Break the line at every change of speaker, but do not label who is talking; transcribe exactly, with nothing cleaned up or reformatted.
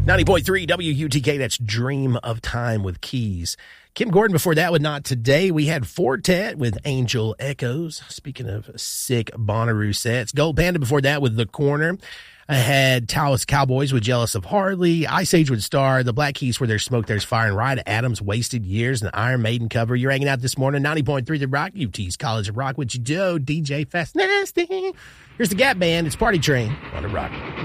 ninety point three W U T K, that's Dream of Time with Keys. Kim Gordon before that with Not Today. We had Fortet with Angel Echoes. Speaking of sick Bonnaroo sets. Gold Panda before that with The Corner. I had Taos Cowboys with Jealous of Harley. Ice Age with Star. The Black Keys where there's smoke, there's fire. And Ryan Adams, Wasted Years. And Iron Maiden cover. You're hanging out this morning. ninety point three The Rock. U T's College of Rock with you, Joe. D J Fast Nasty. Here's the Gap Band. It's Party Train on The Rock.